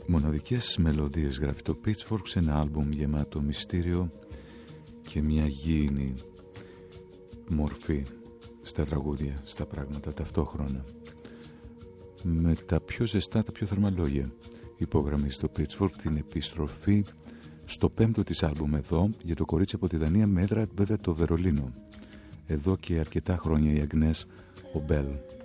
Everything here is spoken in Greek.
Μοναδικές μελωδίες γράφει το Pitchfork σε ένα άλμπουμ γεμάτο μυστήριο και μια γήινη μορφή στα τραγούδια, στα πράγματα ταυτόχρονα. Με τα πιο ζεστά, τα πιο θερμά λόγια υπογραμμίζει το Pitchfork την επιστροφή στο πέμπτο της άλμπουμ εδώ για το κορίτσι από τη Δανία, με έδρα βέβαια το Βερολίνο. Εδώ και αρκετά χρόνια η Αγνές Ομπέλ.